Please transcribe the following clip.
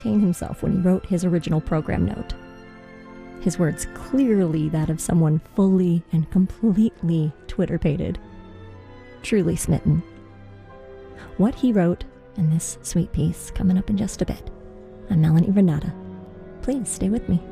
himself when he wrote his original program note. His words clearly that of someone fully and completely Twitter-pated. Truly smitten. What he wrote in this sweet piece coming up in just a bit. I'm Melanie Renata. Please stay with me.